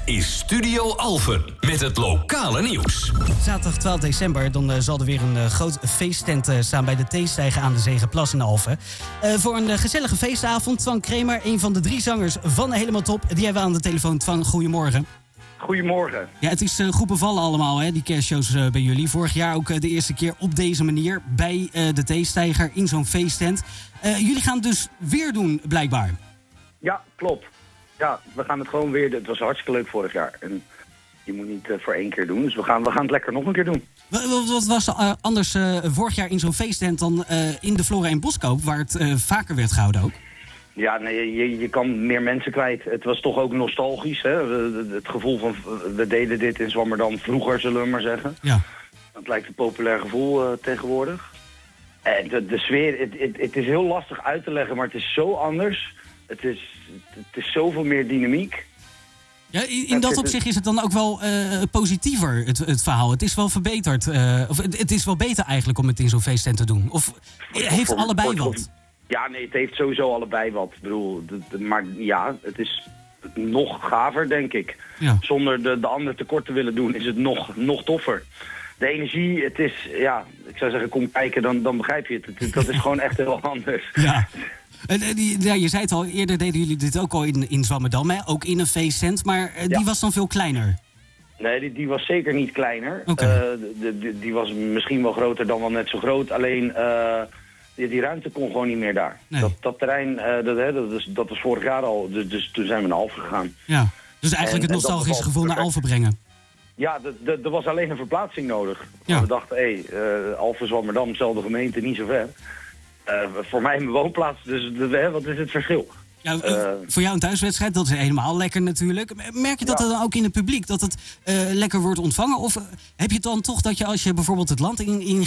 is Studio Alphen met het lokale nieuws. Zaterdag 12 december dan zal er weer een groot feesttent staan bij de Theestijger aan de Zegerplas in Alphen. Voor een gezellige feestavond. Twan Kremer, een van de 3 zangers van Helemaal Top. Die hebben we aan de telefoon. Twan, goedemorgen. Goedemorgen. Ja, het is goed bevallen allemaal, hè, die kerstshows bij jullie. Vorig jaar ook de eerste keer op deze manier bij de Theestijger in zo'n feesttent. Jullie gaan het dus weer doen, blijkbaar. Ja, klopt. Ja, we gaan het gewoon weer. Het was hartstikke leuk vorig jaar. En je moet niet voor 1 keer doen. Dus we gaan het lekker nog een keer doen. Wat was anders vorig jaar in zo'n feesttent dan in de Flora in Boskoop, waar het vaker werd gehouden ook? Ja, nee, je kan meer mensen kwijt. Het was toch ook nostalgisch, hè? Het gevoel van, we deden dit in Zwammerdam vroeger, zullen we maar zeggen. Ja. Dat lijkt een populair gevoel tegenwoordig. En de sfeer, het is heel lastig uit te leggen, maar het is zo anders. Het is zoveel meer dynamiek. Ja, in dat opzicht is het dan ook wel positiever, het verhaal. Het is wel verbeterd. Of het is wel beter eigenlijk om het in zo'n feesttent te doen. Of heeft allebei wat? Ja, nee, het heeft sowieso allebei wat. Ik bedoel, maar ja, het is nog gaver, denk ik. Ja. Zonder de ander tekort te willen doen, is het nog toffer. De energie, het is, ja, ik zou zeggen, kom kijken, dan begrijp je het. Dat is gewoon echt heel anders. Ja. Ja, je zei het al, eerder deden jullie dit ook al in Zwammerdam, hè? Ook in een feesttent, maar die was dan veel kleiner. Nee, die was zeker niet kleiner. Okay. Die was misschien wel groter dan wel net zo groot, alleen die ruimte kon gewoon niet meer daar. Nee. Dat terrein, dat was vorig jaar al, dus toen zijn we naar Alphen gegaan. Ja, dus eigenlijk het nostalgische gevoel naar Alphen brengen. Ja, er was alleen een verplaatsing nodig. Ja. We dachten, Alphen, Zwammerdam, dezelfde gemeente, niet zo ver. Voor mij mijn woonplaats, dus wat is het verschil? Ja, voor jou een thuiswedstrijd, dat is helemaal lekker natuurlijk. Merk je dat dan ook in het publiek, dat het lekker wordt ontvangen? Of heb je het dan toch dat je als je bijvoorbeeld het land in